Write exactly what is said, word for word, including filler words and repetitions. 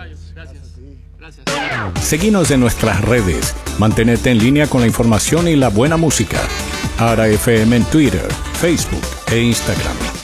tocayo. Gracias. Gracias. Seguinos en nuestras redes. Mantenete en línea con la información y la buena música. Ara F M en Twitter, Facebook e Instagram.